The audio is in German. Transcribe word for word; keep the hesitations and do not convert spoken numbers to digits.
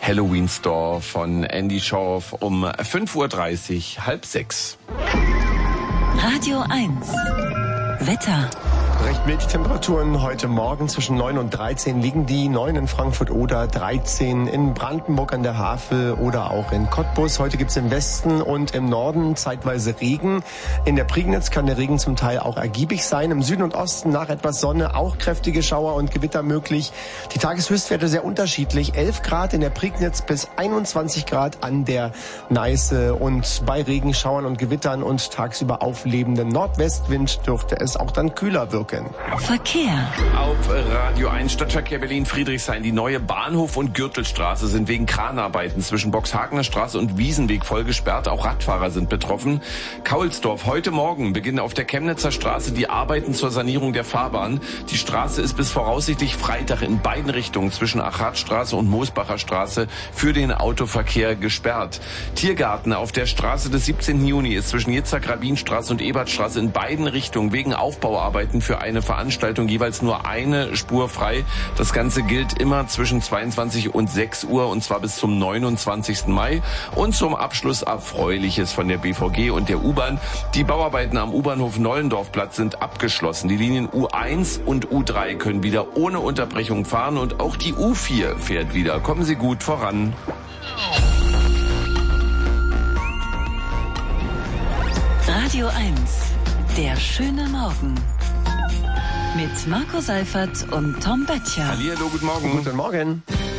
Halloween Store von Andy Schorf um fünf Uhr dreißig, halb sechs. Radio eins. Wetter. Recht milde Temperaturen heute Morgen zwischen neun und dreizehn liegen die. neun in Frankfurt-Oder, dreizehn in Brandenburg an der Havel oder auch in Cottbus. Heute gibt's im Westen und im Norden zeitweise Regen. In der Prignitz kann der Regen zum Teil auch ergiebig sein. Im Süden und Osten nach etwas Sonne auch kräftige Schauer und Gewitter möglich. Die Tageshöchstwerte sehr unterschiedlich. elf Grad in der Prignitz bis einundzwanzig Grad an der Neiße. Und bei Regenschauern und Gewittern und tagsüber auflebendem Nordwestwind dürfte es auch dann kühler wirken. Verkehr. Auf Radio eins Stadtverkehr Berlin-Friedrichshain. Die neue Bahnhof- und Gürtelstraße sind wegen Kranarbeiten zwischen Boxhagener Straße und Wiesenweg voll gesperrt. Auch Radfahrer sind betroffen. Kaulsdorf. Heute Morgen beginnen auf der Chemnitzer Straße die Arbeiten zur Sanierung der Fahrbahn. Die Straße ist bis voraussichtlich Freitag in beiden Richtungen zwischen Achatstraße und Moosbacher Straße für den Autoverkehr gesperrt. Tiergarten auf der Straße des siebzehnten Juni ist zwischen Jitzak-Rabin-Straße und Ebertstraße in beiden Richtungen wegen Aufbauarbeiten für eine Veranstaltung jeweils nur eine Spur frei. Das Ganze gilt immer zwischen zweiundzwanzig und sechs Uhr und zwar bis zum neunundzwanzigsten Mai. Und zum Abschluss Erfreuliches von der B V G und der U-Bahn. Die Bauarbeiten am U-Bahnhof Nollendorfplatz sind abgeschlossen. Die Linien U eins und U drei können wieder ohne Unterbrechung fahren und auch die U vier fährt wieder. Kommen Sie gut voran. Radio eins. Der schöne Morgen. Mit Marco Seifert und Tom Böttcher. Hallihallo, guten Morgen. Guten Morgen.